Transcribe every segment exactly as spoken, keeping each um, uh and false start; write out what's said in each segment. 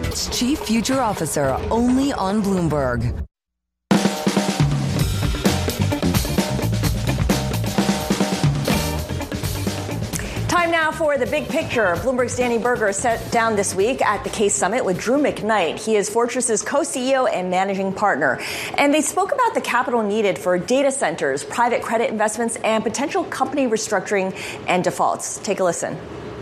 It's Chief Future Officer, only on Bloomberg. Time now for the big picture. Bloomberg's Danny Berger sat down this week at the Case Summit with Drew McKnight. He is Fortress's co-C E O and managing partner. And they spoke about the capital needed for data centers, private credit investments, and potential company restructuring and defaults. Take a listen.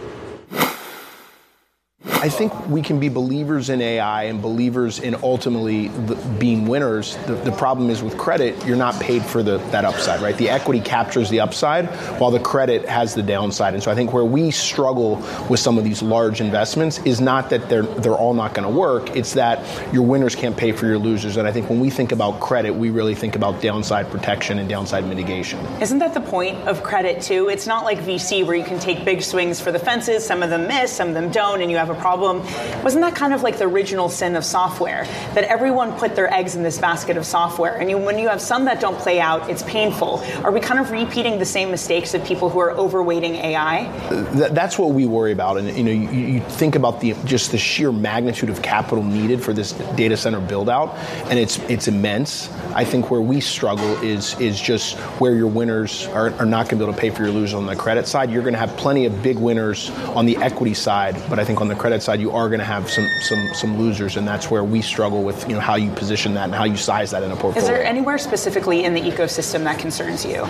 I think we can be believers in A I and believers in ultimately the, being winners. The, the problem is with credit, you're not paid for the, that upside, right? The equity captures the upside while the credit has the downside. And so I think where we struggle with some of these large investments is not that they're they're all not going to work. It's that your winners can't pay for your losers. And I think when we think about credit, we really think about downside protection and downside mitigation. Isn't that the point of credit too? It's not like V C where you can take big swings for the fences. Some of them miss, some of them don't, and you have a problem. Wasn't that kind of like the original sin of software, that everyone put their eggs in this basket of software? And you, when you have some that don't play out, it's painful. Are we kind of repeating the same mistakes of people who are overweighting A I? Th- that's what we worry about. And you know, you, you think about the just the sheer magnitude of capital needed for this data center build out, and it's it's immense. I think where we struggle is is just where your winners are, are not going to be able to pay for your losers on the credit side. You're going to have plenty of big winners on the equity side, but I think on the credit side, you are going to have some some some losers, and that's where we struggle with, you know, how you position that and how you size that in a portfolio. Is there anywhere specifically in the ecosystem that concerns you?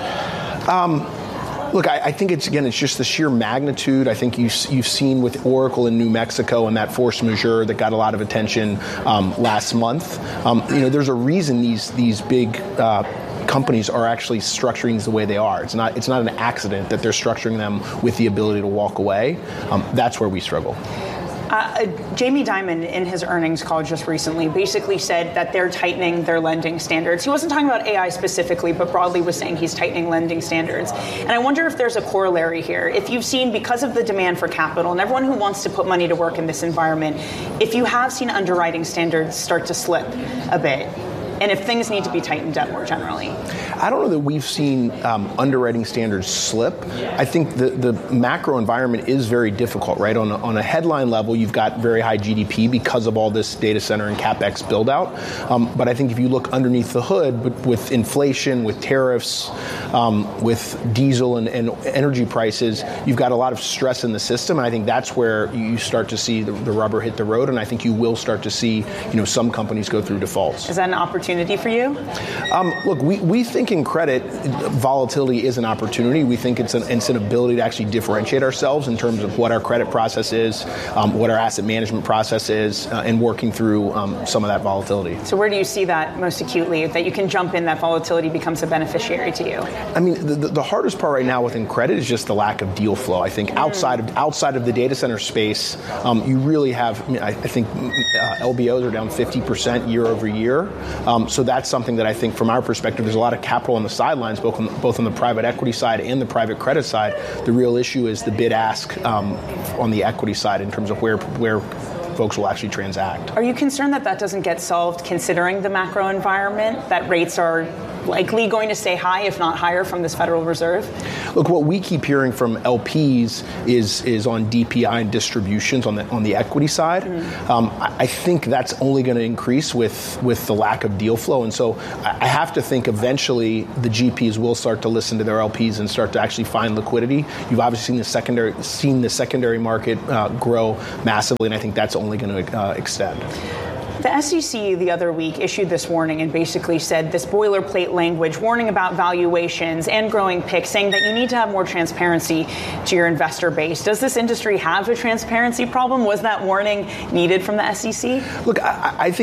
Um, Look, I, I think it's, again, it's just the sheer magnitude. I think you've, you've seen with Oracle in New Mexico and that force majeure that got a lot of attention um, last month. Um, you know, there's a reason these these big uh, companies are actually structuring these the way they are. It's not it's not an accident that they're structuring them with the ability to walk away. Um, that's where we struggle. Uh, Jamie Dimon, in his earnings call just recently, basically said that they're tightening their lending standards. He wasn't talking about A I specifically, but broadly was saying he's tightening lending standards. And I wonder if there's a corollary here. If you've seen, because of the demand for capital and everyone who wants to put money to work in this environment, if you have seen underwriting standards start to slip a bit, and if things need to be tightened up more generally? I don't know that we've seen um, underwriting standards slip. I think the, the macro environment is very difficult, right? On a, on a headline level, you've got very high G D P because of all this data center and CapEx build out. Um, but I think if you look underneath the hood, but with inflation, with tariffs, um, with diesel and, and energy prices, you've got a lot of stress in the system. And I think that's where you start to see the, the rubber hit the road. And I think you will start to see, you know, some companies go through defaults. Is that an opportunity for you? Um, look, we, we think in credit, volatility is an opportunity. We think it's an, it's an ability to actually differentiate ourselves in terms of what our credit process is, um, what our asset management process is, uh, and working through um, some of that volatility. So where do you see that most acutely, that you can jump in, that volatility becomes a beneficiary to you? I mean, the, the, the hardest part right now within credit is just the lack of deal flow. I think mm. outside of outside of the data center space, um, you really have, I, mean, I, I think uh, L B Os are down fifty percent year over year. Um, so that's something that I think from our perspective, there's a lot of capital on the sidelines, both on, both on the private equity side and the private credit side. The real issue is the bid-ask um, on the equity side in terms of where where folks will actually transact. Are you concerned that that doesn't get solved considering the macro environment, that rates are likely going to stay high, if not higher, from this Federal Reserve? Look, what we keep hearing from L Ps is is on D P I and distributions on the on the equity side. Mm. Um, I, I think that's only going to increase with with the lack of deal flow, and so I have to think eventually the G Ps will start to listen to their L Ps and start to actually find liquidity. You've obviously seen the secondary seen the secondary market uh, grow massively, and I think that's only going to uh, extend. The S E C the other week issued this warning and basically said this boilerplate language, warning about valuations and growing P I K, saying that you need to have more transparency to your investor base. Does this industry have a transparency problem? Was that warning needed from the S E C? Look, I, I think